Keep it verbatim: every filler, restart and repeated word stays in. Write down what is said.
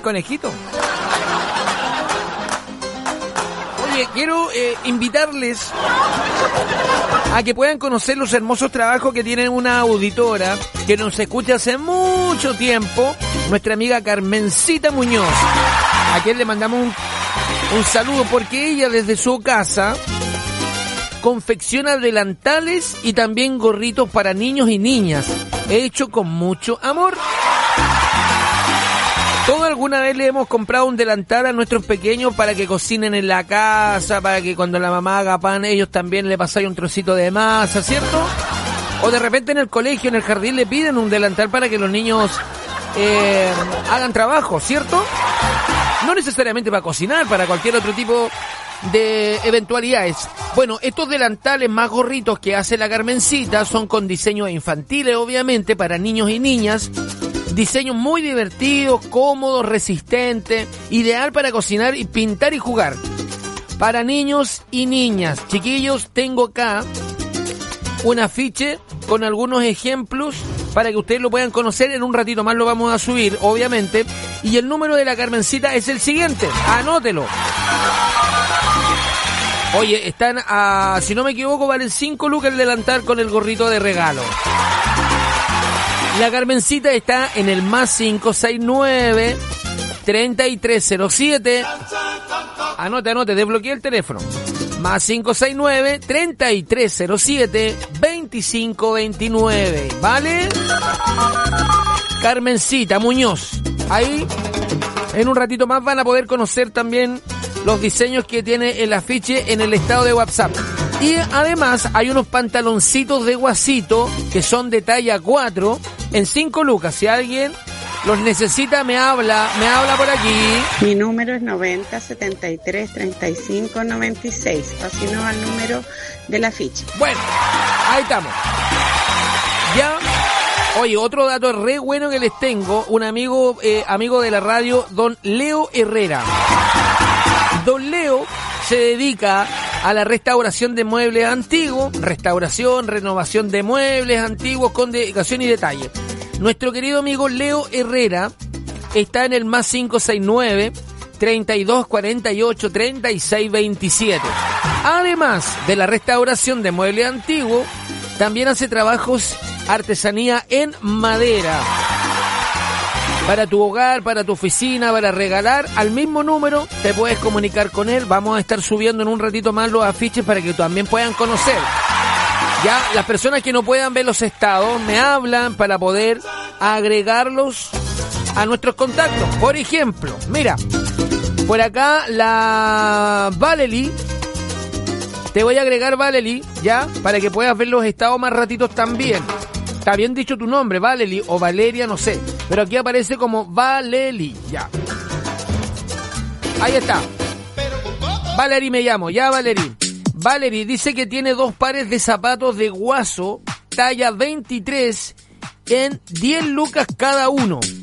conejito. Oye, quiero eh, invitarles a que puedan conocer los hermosos trabajos que tiene una auditora que nos escucha hace mucho tiempo, nuestra amiga Carmencita Muñoz, a quien le mandamos un, un saludo porque ella desde su casa confecciona delantales y también gorritos para niños y niñas, hecho con mucho amor. Todos alguna vez le hemos comprado un delantal a nuestros pequeños para que cocinen en la casa, para que cuando la mamá haga pan ellos también le pasen un trocito de masa, ¿cierto? O de repente en el colegio, en el jardín le piden un delantal para que los niños eh, hagan trabajo, ¿cierto? No necesariamente para cocinar, para cualquier otro tipo de eventualidades. Bueno, estos delantales más gorritos que hace la Carmencita son con diseños infantiles, obviamente, para niños y niñas. Diseños muy divertidos, cómodos, resistentes, ideal para cocinar y pintar y jugar. Para niños y niñas. Chiquillos, tengo acá un afiche con algunos ejemplos para que ustedes lo puedan conocer. En un ratito más lo vamos a subir, obviamente. Y el número de la Carmencita es el siguiente. Anótelo. Oye, están a, si no me equivoco, valen cinco lucas el delantal con el gorrito de regalo. La Carmencita está en el más cinco seis nueve, treinta y tres cero siete. Anote, anote, desbloqueé el teléfono. Más cinco seis nueve, treinta y tres cero siete, veinticinco veintinueve. ¿Vale? Carmencita Muñoz. Ahí, en un ratito más van a poder conocer también los diseños que tiene el afiche en el estado de WhatsApp. Y además hay unos pantaloncitos de guasito que son de talla cuatro en cinco lucas. Si alguien los necesita, me habla, me habla por aquí. Mi número es noventa, setenta y tres, treinta y cinco, noventa y seis. Así no va el número del afiche. Bueno, ahí estamos. Ya. Oye, otro dato re bueno que les tengo. Un amigo, eh, amigo de la radio, don Leo Herrera. Don Leo se dedica a la restauración de muebles antiguos, restauración, renovación de muebles antiguos con dedicación y detalle. Nuestro querido amigo Leo Herrera está en el más cinco seis nueve, treinta y dos cuarenta y ocho, treinta y seis veintisiete. Además de la restauración de muebles antiguos, también hace trabajos artesanía en madera. Para tu hogar, para tu oficina, para regalar, al mismo número te puedes comunicar con él. Vamos a estar subiendo en un ratito más los afiches para que también puedan conocer. Ya, las personas que no puedan ver los estados me hablan para poder agregarlos a nuestros contactos. Por ejemplo, mira, por acá la Valerie, te voy a agregar Valerie, ya, para que puedas ver los estados más ratitos también. Está bien dicho tu nombre, Valerie o Valeria, no sé. Pero aquí aparece como Valerie, ya. Ahí está. Valerie me llamo, ya Valerie. Valerie dice que tiene dos pares de zapatos de guaso, talla veintitrés, en diez lucas cada uno.